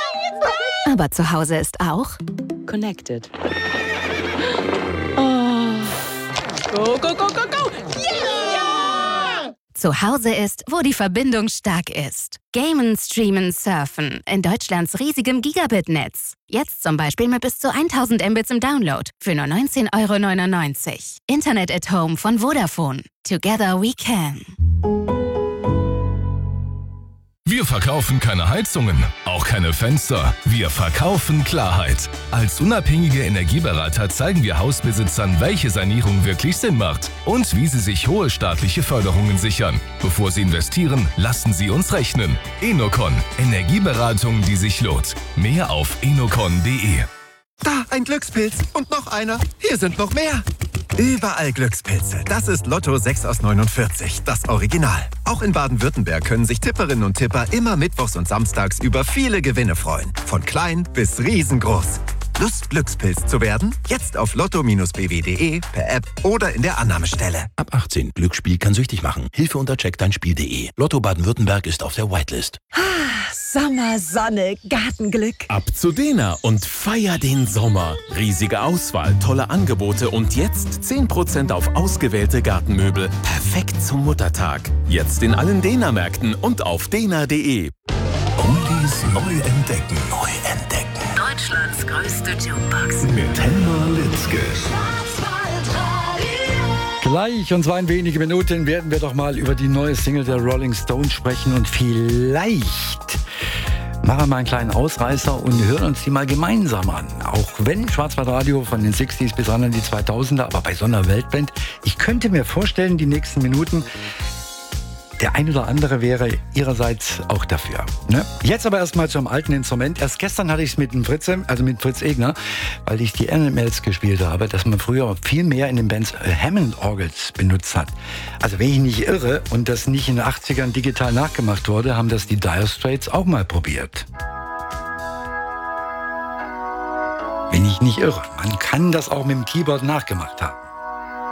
Aber zu Hause ist auch Connected. Go, go, go, go, go! Yeah! Zu Hause ist, wo die Verbindung stark ist. Gamen, streamen, surfen. In Deutschlands riesigem Gigabit-Netz. Jetzt zum Beispiel mit bis zu 1000 Mbits im Download. Für nur 19,99 €. Internet at Home von Vodafone. Together we can. Wir verkaufen keine Heizungen, auch keine Fenster. Wir verkaufen Klarheit. Als unabhängige Energieberater zeigen wir Hausbesitzern, welche Sanierung wirklich Sinn macht und wie sie sich hohe staatliche Förderungen sichern. Bevor sie investieren, lassen sie uns rechnen. Enocon. Energieberatung, die sich lohnt. Mehr auf enocon.de. Da, ein Glückspilz. Und noch einer. Hier sind noch mehr. Überall Glückspilze. Das ist Lotto 6 aus 49, das Original. Auch in Baden-Württemberg können sich Tipperinnen und Tipper immer mittwochs und samstags über viele Gewinne freuen. Von klein bis riesengroß. Lust, Glückspilz zu werden? Jetzt auf lotto-bw.de, per App oder in der Annahmestelle. Ab 18. Glücksspiel kann süchtig machen. Hilfe unter checkdeinspiel.de. Lotto Baden-Württemberg ist auf der Whitelist. Sommer, Sonne, Gartenglück. Ab zu Dena und feier den Sommer. Riesige Auswahl, tolle Angebote und jetzt 10% auf ausgewählte Gartenmöbel. Perfekt zum Muttertag. Jetzt in allen Dena-Märkten und auf dena.de. Oldies neu entdecken. Deutschlands größte Jukebox. Mit Helma Litzke. Gleich, und zwar in wenigen Minuten, werden wir doch mal über die neue Single der Rolling Stones sprechen und vielleicht machen wir mal einen kleinen Ausreißer und hören uns die mal gemeinsam an. Auch wenn Schwarzwaldradio von den 60s bis ran an die 2000er, aber bei so einer Weltband, ich könnte mir vorstellen, die nächsten Minuten, der ein oder andere wäre ihrerseits auch dafür. Ne? Jetzt aber erstmal zum alten Instrument. Erst gestern hatte ich es mit dem Fritz Egner, weil ich die Animals gespielt habe, dass man früher viel mehr in den Bands Hammond-Orgels benutzt hat. Also wenn ich nicht irre und das nicht in den 80ern digital nachgemacht wurde, haben das die Dire Straits auch mal probiert. Wenn ich nicht irre. Man kann das auch mit dem Keyboard nachgemacht haben.